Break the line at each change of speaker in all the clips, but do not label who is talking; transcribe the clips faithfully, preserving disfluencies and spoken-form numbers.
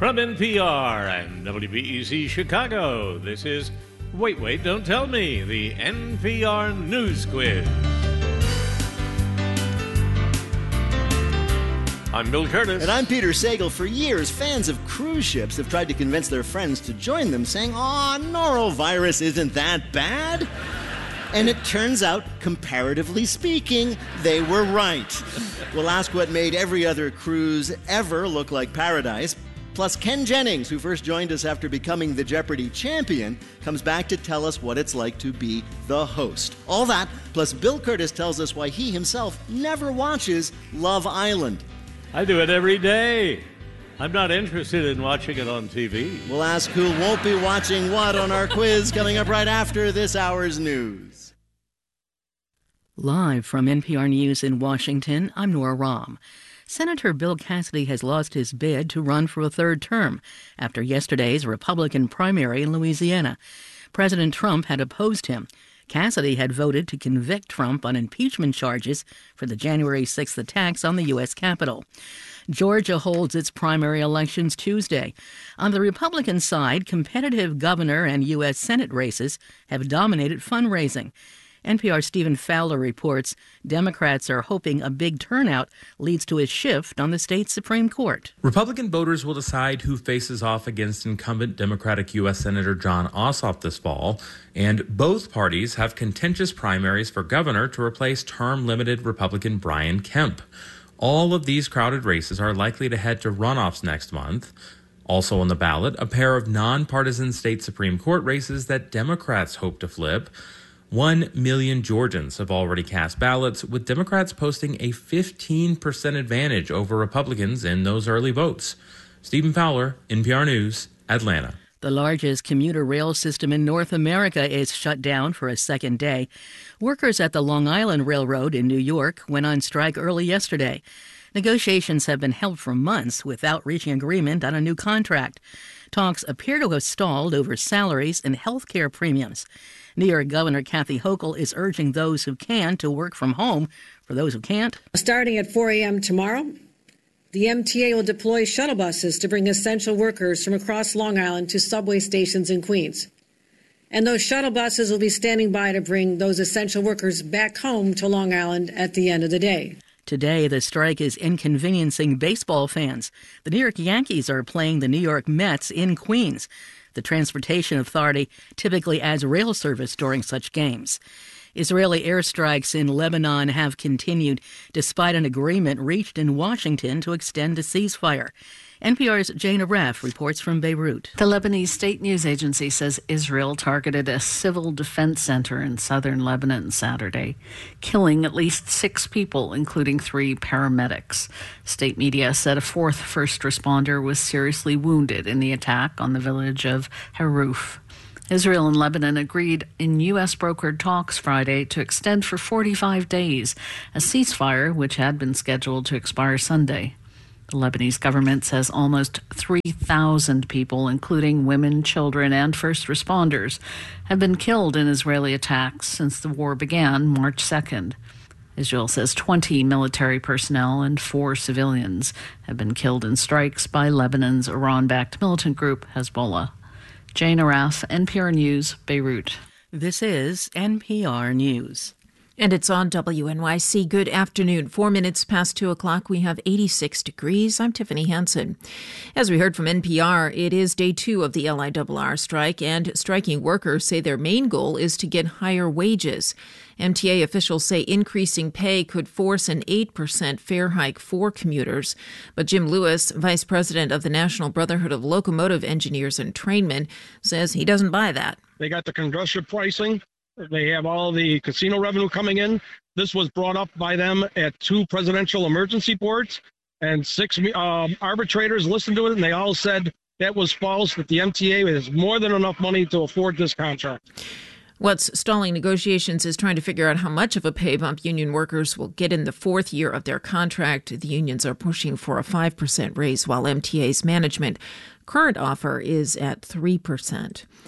From N P R and W B E Z Chicago, this is Wait, Wait, Don't Tell Me, the N P R News Quiz. I'm Bill Curtis.
And I'm Peter Sagal. For years, fans of cruise ships have tried to convince their friends to join them, saying, "Aw, norovirus isn't that bad." And it turns out, comparatively speaking, they were right. We'll ask what made every other cruise ever look like paradise. Plus, Ken Jennings, who first joined us after becoming the Jeopardy champion, comes back to tell us what it's like to be the host. All that, plus Bill Curtis tells us why he himself never watches Love Island.
I do it every day. I'm not interested in watching it on T V.
We'll ask who won't be watching what on our quiz coming up right after this hour's news.
Live from N P R News in Washington, I'm Nora Rahm. Senator Bill Cassidy has lost his bid to run for a third term after yesterday's Republican primary in Louisiana. President Trump had opposed him. Cassidy had voted to convict Trump on impeachment charges for the January sixth attacks on the U S Capitol. Georgia holds its primary elections Tuesday. On the Republican side, competitive governor and U S Senate races have dominated fundraising. N P R's Stephen Fowler reports Democrats are hoping a big turnout leads to a shift on the state Supreme Court.
Republican voters will decide who faces off against incumbent Democratic U S Senator Jon Ossoff this fall, and both parties have contentious primaries for governor to replace term-limited Republican Brian Kemp. All of these crowded races are likely to head to runoffs next month. Also on the ballot, a pair of nonpartisan state Supreme Court races that Democrats hope to flip. One million Georgians have already cast ballots, with Democrats posting a fifteen percent advantage over Republicans in those early votes. Stephen Fowler, N P R News, Atlanta.
The largest commuter rail system in North America is shut down for a second day. Workers at the Long Island Railroad in New York went on strike early yesterday. Negotiations have been held for months without reaching agreement on a new contract. Talks appear to have stalled over salaries and health care premiums. New York Governor Kathy Hochul is urging those who can to work from home. For those who can't,
starting at four a.m. tomorrow, the M T A will deploy shuttle buses to bring essential workers from across Long Island to subway stations in Queens. And those shuttle buses will be standing by to bring those essential workers back home to Long Island at the end of the day.
Today, the strike is inconveniencing baseball fans. The New York Yankees are playing the New York Mets in Queens. The Transportation Authority typically adds rail service during such games. Israeli airstrikes in Lebanon have continued despite an agreement reached in Washington to extend a ceasefire. N P R's Jane Aref reports from Beirut.
The Lebanese state news agency says Israel targeted a civil defense center in southern Lebanon Saturday, killing at least six people, including three paramedics. State media said a fourth first responder was seriously wounded in the attack on the village of Haruf. Israel and Lebanon agreed in U S brokered talks Friday to extend for forty-five days a ceasefire which had been scheduled to expire Sunday. The Lebanese government says almost three thousand people, including women, children, and first responders, have been killed in Israeli attacks since the war began March second. Israel says twenty military personnel and four civilians have been killed in strikes by Lebanon's Iran-backed militant group Hezbollah. Jane Araf, N P R News, Beirut.
This is N P R News.
And it's on W N Y C. Good afternoon. Four minutes past two o'clock, we have eighty-six degrees. I'm Tiffany Hansen. As we heard from N P R, it is day two of the L I R R strike, and striking workers say their main goal is to get higher wages. M T A officials say increasing pay could force an eight percent fare hike for commuters. But Jim Lewis, vice president of the National Brotherhood of Locomotive Engineers and Trainmen, says he doesn't buy that.
They got the congestion pricing. They have all the casino revenue coming in. This was brought up by them at two presidential emergency boards, and six um, arbitrators listened to it, and they all said that was false, that the M T A has more than enough money to afford this contract.
What's stalling negotiations is trying to figure out how much of a pay bump union workers will get in the fourth year of their contract. The unions are pushing for a five percent raise, while M T A's management current offer is at three percent.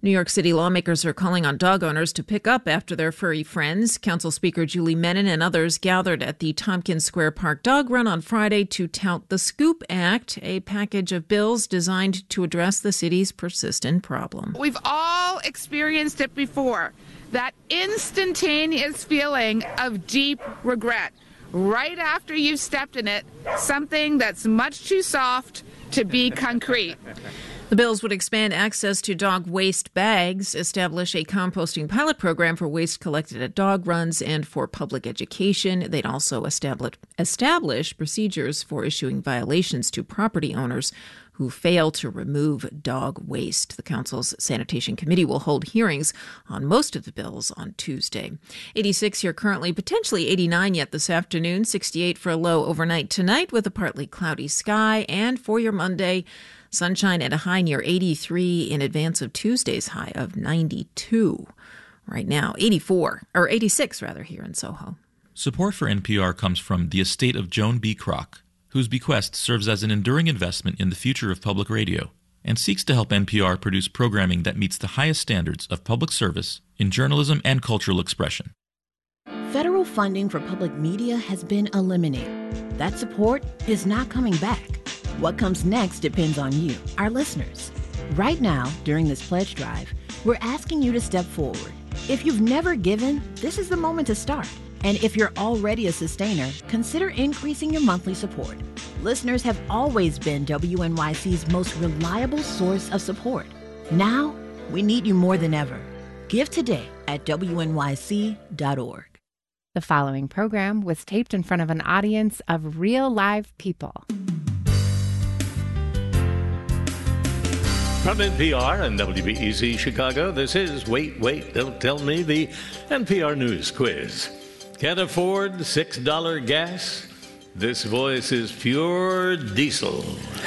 New York City lawmakers are calling on dog owners to pick up after their furry friends. Council Speaker Julie Menin and others gathered at the Tompkins Square Park Dog Run on Friday to tout the SCOOP Act, a package of bills designed to address the city's persistent problem.
We've all experienced it before, that instantaneous feeling of deep regret right after you've stepped in it, something that's much too soft to be concrete.
The bills would expand access to dog waste bags, establish a composting pilot program for waste collected at dog runs and for public education. They'd also establish, establish procedures for issuing violations to property owners who fail to remove dog waste. The council's sanitation committee will hold hearings on most of the bills on Tuesday. eighty-six here currently, potentially eighty-nine yet this afternoon, sixty-eight for a low overnight tonight with a partly cloudy sky. And for your Monday, sunshine at a high near eighty-three in advance of Tuesday's high of ninety-two. Right now, eighty-four, or eighty-six rather, here in Soho.
Support for N P R comes from the estate of Joan B. Kroc, whose bequest serves as an enduring investment in the future of public radio and seeks to help N P R produce programming that meets the highest standards of public service in journalism and cultural expression.
Federal funding for public media has been eliminated. That support is not coming back. What comes next depends on you, our listeners. Right now, during this pledge drive, we're asking you to step forward. If you've never given, this is the moment to start. And if you're already a sustainer, consider increasing your monthly support. Listeners have always been W N Y C's most reliable source of support. Now, we need you more than ever. Give today at W N Y C dot org.
The following program was taped in front of an audience of real live people.
From N P R and W B E Z Chicago, this is Wait, Wait, Don't Tell Me, the N P R News Quiz. Can't afford six dollars gas? This voice is pure diesel.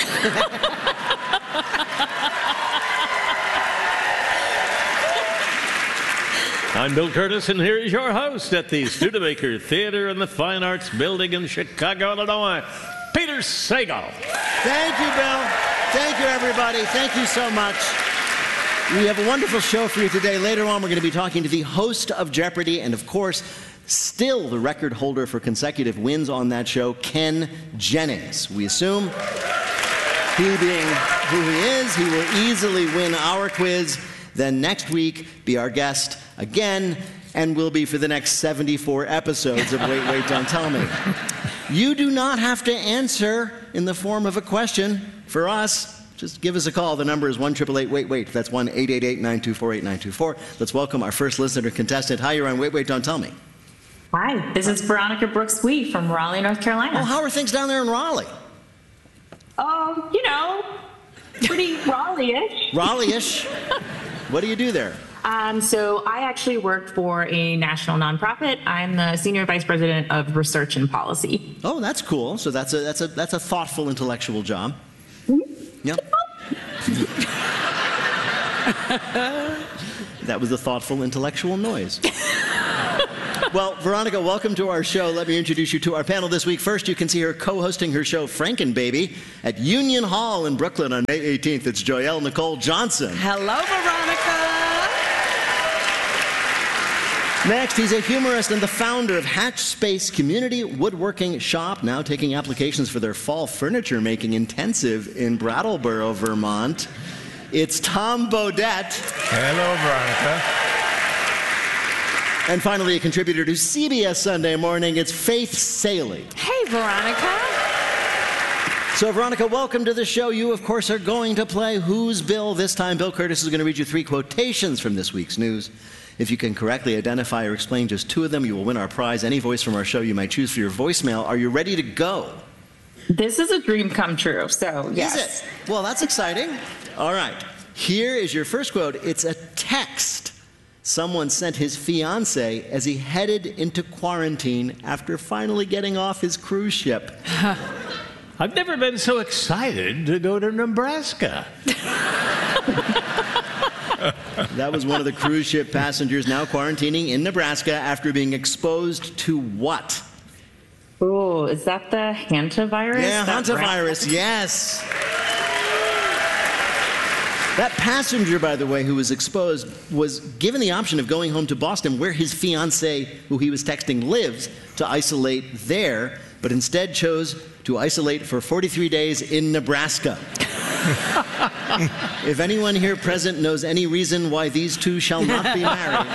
I'm Bill Curtis, and here is your host at the Studebaker Theater and the Fine Arts Building in Chicago, Illinois, Peter Sagal.
Thank you, Bill. Thank you, everybody. Thank you so much. We have a wonderful show for you today. Later on, we're going to be talking to the host of Jeopardy! And, of course, still the record holder for consecutive wins on that show, Ken Jennings. We assume, he being who he is, he will easily win our quiz, then next week be our guest again, and will be for the next seventy-four episodes of Wait, Wait, Don't Tell Me. You do not have to answer in the form of a question for us. Just give us a call. The number is one eight eight eight, wait, wait. That's one eight eight eight, nine two four, eight nine two four. Let's welcome our first listener contestant. Hi, you're on Wait, Wait, Don't Tell Me.
Hi, this is Veronica Brooks-Wee from Raleigh, North Carolina.
Well, how are things down there in Raleigh?
Oh, you know, pretty Raleigh-ish.
Raleigh-ish? What do you do there?
Um, so I actually work for a national nonprofit. I'm the Senior Vice President of Research and Policy.
Oh, that's cool. So that's a that's a that's a thoughtful intellectual job. Mm-hmm. Yep. That was a thoughtful intellectual noise. Well, Veronica, welcome to our show. Let me introduce you to our panel this week. First, you can see her co-hosting her show, Frankenbaby, at Union Hall in Brooklyn on May eighteenth. It's Joyelle Nicole Johnson.
Hello, Veronica.
Next, he's a humorist and the founder of Hatch Space Community Woodworking Shop, now taking applications for their fall furniture making intensive in Brattleboro, Vermont. It's Tom Bodett.
Hello, Veronica.
And finally, a contributor to C B S Sunday Morning, it's Faith Salie.
Hey, Veronica.
So, Veronica, welcome to the show. You, of course, are going to play Who's Bill? This time, Bill Curtis is going to read you three quotations from this week's news. If you can correctly identify or explain just two of them, you will win our prize. Any voice from our show you might choose for your voicemail. Are you ready to go?
This is a dream come true, so yes.
Is it? Well, that's exciting. All right. Here is your first quote. It's a text someone sent his fiancée as he headed into quarantine after finally getting off his cruise ship.
I've never been so excited to go to Nebraska.
That was one of the cruise ship passengers now quarantining in Nebraska after being exposed to what?
Oh, is that the hantavirus?
Yeah, hantavirus, yes. That passenger, by the way, who was exposed, was given the option of going home to Boston, where his fiancée, who he was texting, lives, to isolate there, but instead chose to isolate for forty-three days in Nebraska. If anyone here present knows any reason why these two shall not be married.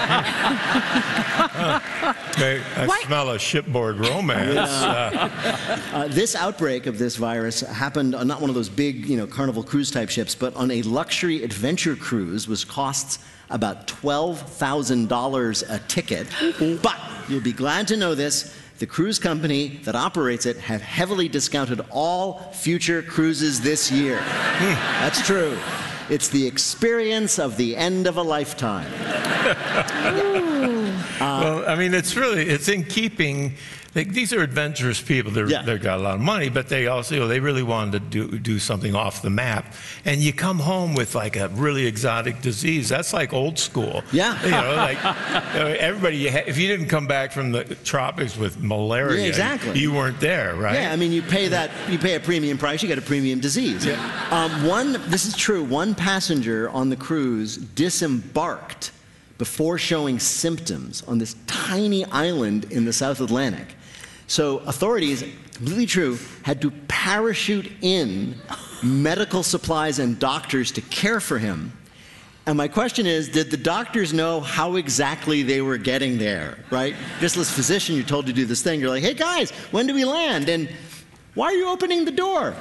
Okay, I Why? smell a shipboard romance.
Uh, uh, this outbreak of this virus happened on not one of those big, you know, Carnival cruise type ships, but on a luxury adventure cruise, which costs about twelve thousand dollars a ticket. But you'll be glad to know this. The cruise company that operates it have heavily discounted all future cruises this year. That's true. It's the experience of the end of a lifetime.
uh, well, I mean, it's really, it's in keeping. Like, these are adventurous people. They're, yeah. They've got a lot of money, but they also, you know, they really wanted to do, do something off the map. And you come home with like a really exotic disease. That's like old school.
Yeah.
You know, like you know, everybody, you ha- if you didn't come back from the tropics with malaria,
yeah, exactly.
you weren't there, right?
Yeah, I mean, you pay that, you pay a premium price, you get a premium disease.
Yeah.
Um, one, this is true, one passenger on the cruise disembarked before showing symptoms on this tiny island in the South Atlantic. So authorities, completely true, had to parachute in medical supplies and doctors to care for him. And my question is, did the doctors know how exactly they were getting there, right? Just as a physician, you're told to do this thing. You're like, hey, guys, when do we land? And why are you opening the door?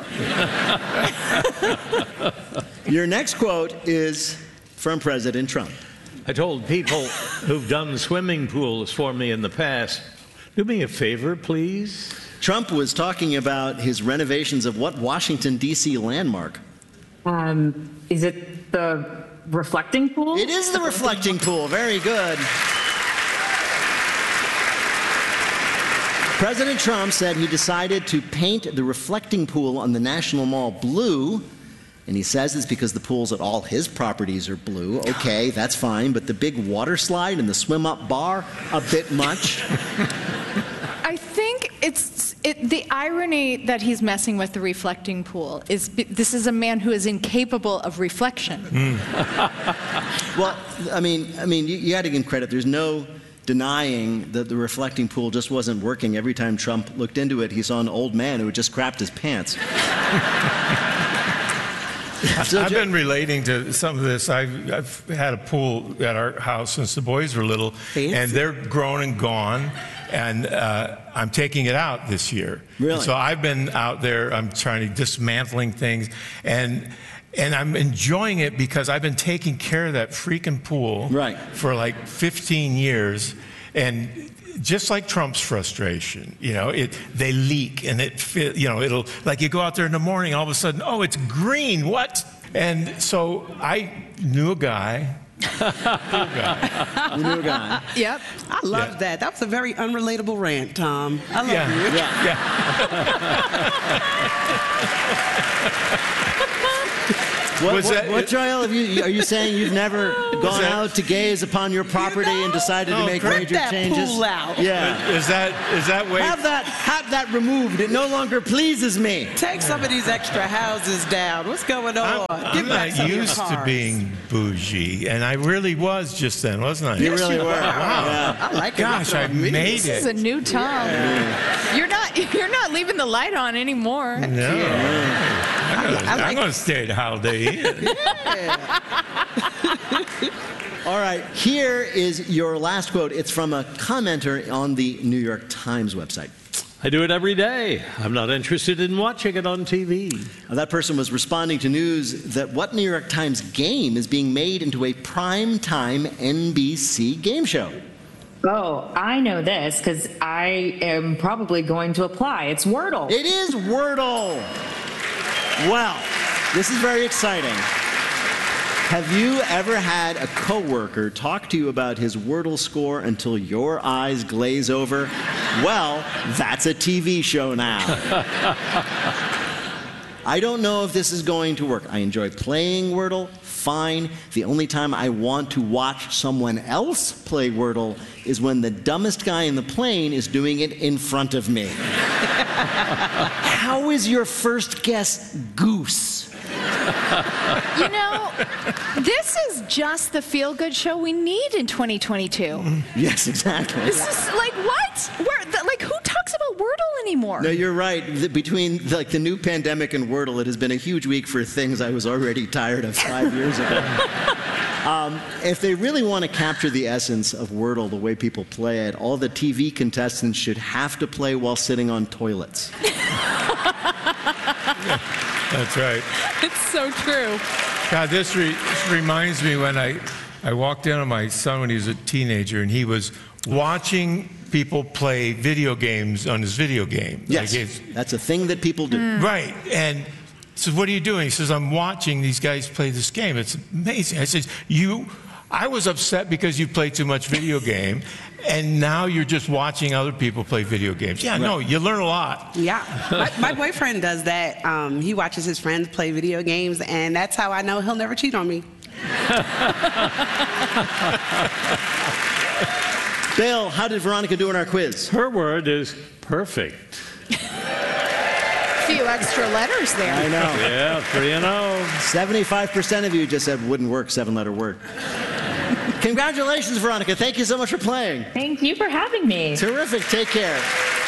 Your next quote is from President Trump.
I told people who've done swimming pools for me in the past, do me a favor, please.
Trump was talking about his renovations of what Washington, D C landmark?
Um, is it the reflecting pool?
It is the reflecting pool. Very good. President Trump said he decided to paint the reflecting pool on the National Mall blue. And he says it's because the pools at all his properties are blue. Okay, that's fine. But the big water slide and the swim-up bar, a bit much.
I think it's it, the irony that he's messing with the reflecting pool is this is a man who is incapable of reflection.
Mm. Well, I mean, I mean, you, you got to give him credit. There's no denying that the reflecting pool just wasn't working. Every time Trump looked into it, he saw an old man who had just crapped his pants.
So, I've been relating to some of this. I've, I've had a pool at our house since the boys were little, Fancy. And they're grown and gone, and uh, I'm taking it out this year.
Really?
And so I've been out there. I'm trying to dismantling things, and and I'm enjoying it because I've been taking care of that freaking pool
right.
for like fifteen years, and. Just like Trump's frustration, you know, it they leak and it, you know, it'll like you go out there in the morning, all of a sudden, oh, it's green. What? And so I knew a guy. knew a guy.
You knew a guy.
Yep, I love
yeah.
that. That was a very unrelatable rant, Tom. I love
yeah.
you.
Yeah. yeah.
What,
Was
what,
that,
what Joel, have you, are you saying you've never gone
that,
out to gaze upon your property you know, and decided
no,
to make
rip
major
that
changes?
Pool out.
Yeah.
Is that is that way?
Have that have that removed. It no longer pleases me.
Take some of these extra houses down. What's going on?
I'm,
Give
I'm
back
not used to being bougie, and I really was just then, wasn't I?
You
yes,
really
you
were.
were.
Wow.
I like it.
Gosh, I made
this
it.
This is a new Tom.
Yeah.
You're not you're not leaving the light on anymore.
No.
Yeah.
I'm gonna,
like
I'm gonna stay at Holiday Inn.
Yeah.
All right, here is your last quote. It's from a commenter on the New York Times website.
I do it every day. I'm not interested in watching it on T V.
Now, that person was responding to news that what New York Times game is being made into a primetime N B C game show.
Oh, I know this because I am probably going to apply. It's Wordle.
It is Wordle. Well, this is very exciting. Have you ever had a coworker talk to you about his Wordle score until your eyes glaze over? Well, that's a T V show now. I don't know if this is going to work. I enjoy playing Wordle, fine. The only time I want to watch someone else play Wordle is when the dumbest guy in the plane is doing it in front of me. How is your first guess goose?
You know, this is just the feel-good show we need in twenty twenty-two.
Yes, exactly.
This is like, what? Where, the, like, who talks about Wordle anymore?
No, you're right. The, between like the new pandemic and Wordle, it has been a huge week for things I was already tired of five years ago. Um, if they really want to capture the essence of Wordle the way people play it, all the T V contestants should have to play while sitting on toilets.
That's right.
It's so true.
God, this, re- this reminds me when I, I walked in on my son when he was a teenager, and he was watching people play video games on his video game.
Yes,
like
that's a thing that people do.
Mm. Right, and so what are you doing? He says, I'm watching these guys play this game. It's amazing. I said, you, I was upset because you play too much video game, and now you're just watching other people play video games. Yeah, right. No, you learn a lot.
Yeah, my, my boyfriend does that. Um, he watches his friends play video games, and that's how I know he'll never cheat on me.
Bill, how did Veronica do in our quiz?
Her word is perfect.
A few extra letters there.
I know.
Yeah, three and oh.
seventy-five percent of you just said wouldn't work, seven-letter word. Congratulations, Veronica. Thank you so much for playing.
Thank you for having me.
Terrific. Take care.